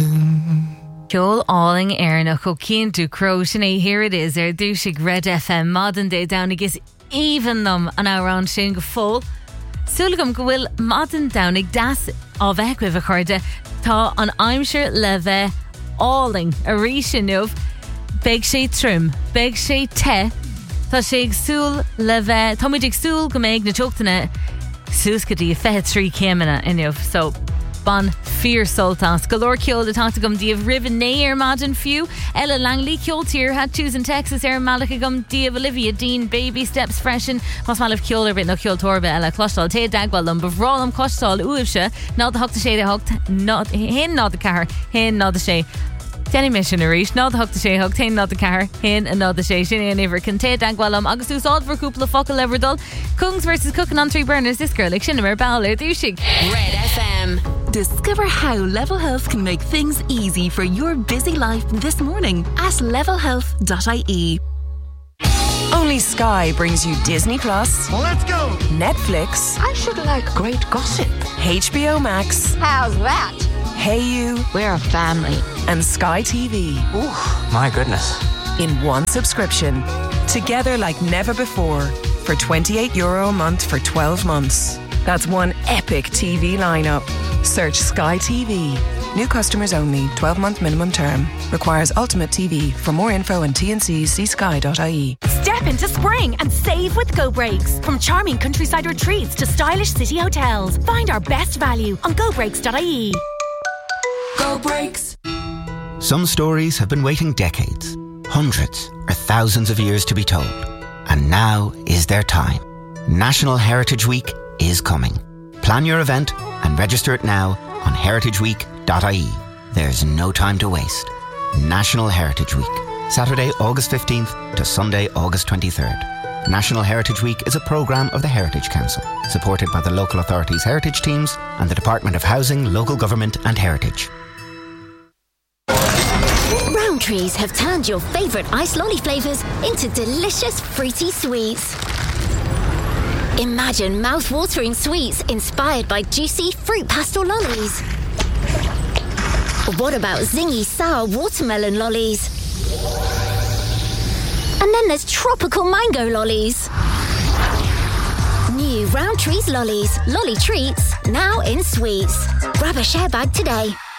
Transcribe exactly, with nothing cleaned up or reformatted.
Joel Alling Erna Coquine du Crochene. Here it is, er douchig Red F M modern day down agus even them an hour on sin go full. Sulgum go will modern downig das of equiv a chorde ta an aimsure leve Alling a rishin of beg she trim beg she te ta shig sul leve Tommy dig sul go meg na choktana suskadi fe three kemina enough so ban fear sultans galore kill the tacticum div riven nair modern few Ella Langley killed here had choose in Texas air Malachagum div Olivia Dean baby steps freshen mas mal of killer bit no kill torba Ella clustal te dagwalum bevrolam clustal uivsha not the hook to shade hooked not hin not the car hin not the shay Jenny missionaries not the hook to shay hooked hin not the car hin and not the shay shin never can te dagwalum agus us all for couple of focal leverdol Kungs versus cooking on three burners this girl like Shinnemer Bowler douching Red F M. Discover how Level Health can make things easy for your busy life this morning at level health dot I E. Only Sky brings you Disney Plus. Let's go! Netflix. I should like great gossip. H B O Max. How's that? Hey You. We're a family. And Sky T V. Ooh, my goodness. In one subscription. Together like never before. For twenty-eight euro a month for twelve months. That's one epic T V lineup. Search Sky T V. New customers only. twelve month minimum term. Requires Ultimate T V. For more info and T N Cs, see sky dot I E. Step into spring and save with Go Breaks. From charming countryside retreats to stylish city hotels. Find our best value on go breaks dot I E. Go Breaks. Some stories have been waiting decades, hundreds or thousands of years to be told. And now is their time. National Heritage Week is coming. Plan your event and register it now on heritage week dot I E. There's no time to waste. National Heritage Week. Saturday, August fifteenth to Sunday, August twenty-third. National Heritage Week is a programme of the Heritage Council, supported by the local authorities' heritage teams and the Department of Housing, Local Government and Heritage. Rowntrees have turned your favourite ice lolly flavours into delicious fruity sweets. Imagine mouth-watering sweets inspired by juicy fruit pastel lollies. Or what about zingy sour watermelon lollies? And then there's tropical mango lollies. New Rowntrees lollies, lolly treats, now in sweets. Grab a share bag today.